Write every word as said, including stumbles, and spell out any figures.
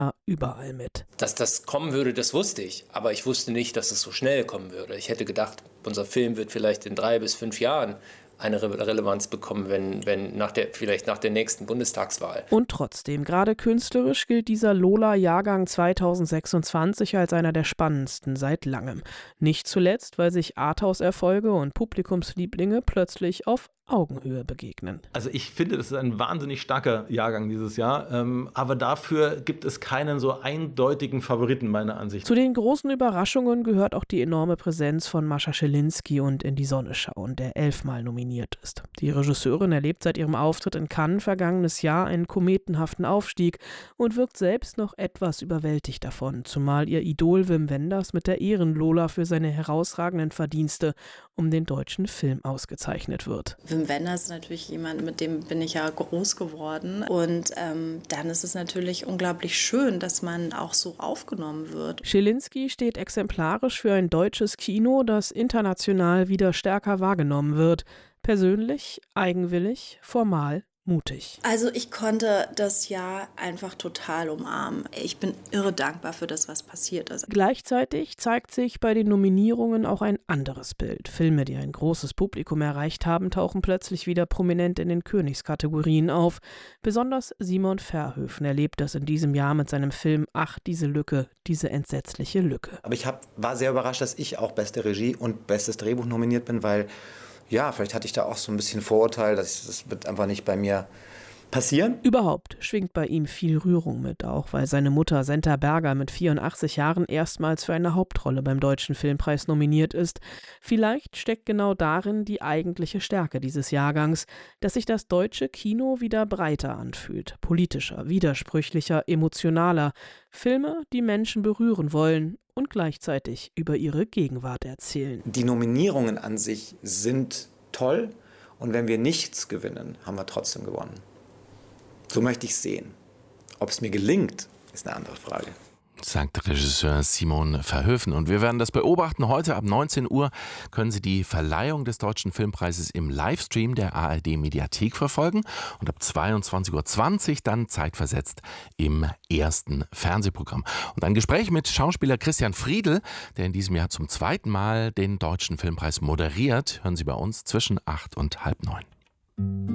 überall mit. Dass das kommen würde, das wusste ich. Aber ich wusste nicht, dass es so schnell kommen würde. Ich hätte gedacht, unser Film wird vielleicht in drei bis fünf Jahren eine Re- Relevanz bekommen, wenn, wenn nach der, vielleicht nach der nächsten Bundestagswahl. Und trotzdem, gerade künstlerisch gilt dieser Lola-Jahrgang zweitausendsechsundzwanzig als einer der spannendsten seit langem. Nicht zuletzt, weil sich Arthouse-Erfolge und Publikumslieblinge plötzlich auf Augenhöhe begegnen. Also ich finde, das ist ein wahnsinnig starker Jahrgang dieses Jahr, ähm, aber dafür gibt es keinen so eindeutigen Favoriten meiner Ansicht. Zu den großen Überraschungen gehört auch die enorme Präsenz von Mascha Schilinski und In die Sonne schauen, der elfmal nominiert ist. Die Regisseurin erlebt seit ihrem Auftritt in Cannes vergangenes Jahr einen kometenhaften Aufstieg und wirkt selbst noch etwas überwältigt davon, zumal ihr Idol Wim Wenders mit der Ehrenlola für seine herausragenden Verdienste um den deutschen Film ausgezeichnet wird. Wim Wenders ist natürlich jemand, mit dem bin ich ja groß geworden. Und ähm, dann ist es natürlich unglaublich schön, dass man auch so aufgenommen wird. Schilinski steht exemplarisch für ein deutsches Kino, das international wieder stärker wahrgenommen wird. Persönlich, eigenwillig, formal, mutig. Also ich konnte das Jahr einfach total umarmen. Ich bin irre dankbar für das, was passiert ist. Gleichzeitig zeigt sich bei den Nominierungen auch ein anderes Bild. Filme, die ein großes Publikum erreicht haben, tauchen plötzlich wieder prominent in den Königskategorien auf. Besonders Simon Verhoeven erlebt das in diesem Jahr mit seinem Film Ach, diese Lücke, diese entsetzliche Lücke. Aber ich hab, war sehr überrascht, dass ich auch beste Regie und bestes Drehbuch nominiert bin, weil ja, vielleicht hatte ich da auch so ein bisschen Vorurteil, dass das wird einfach nicht bei mir passieren. Überhaupt schwingt bei ihm viel Rührung mit, auch weil seine Mutter Senta Berger mit vierundachtzig Jahren erstmals für eine Hauptrolle beim Deutschen Filmpreis nominiert ist. Vielleicht steckt genau darin die eigentliche Stärke dieses Jahrgangs, dass sich das deutsche Kino wieder breiter anfühlt, politischer, widersprüchlicher, emotionaler. Filme, die Menschen berühren wollen und gleichzeitig über ihre Gegenwart erzählen. Die Nominierungen an sich sind toll und wenn wir nichts gewinnen, haben wir trotzdem gewonnen. So möchte ich es sehen. Ob es mir gelingt, ist eine andere Frage. Sagt Regisseur Simon Verhoeven. Und wir werden das beobachten. Heute ab neunzehn Uhr können Sie die Verleihung des Deutschen Filmpreises im Livestream der A R D-Mediathek verfolgen und ab zweiundzwanzig Uhr zwanzig dann zeitversetzt im ersten Fernsehprogramm. Und ein Gespräch mit Schauspieler Christian Friedl, der in diesem Jahr zum zweiten Mal den Deutschen Filmpreis moderiert, hören Sie bei uns zwischen acht und halb neun.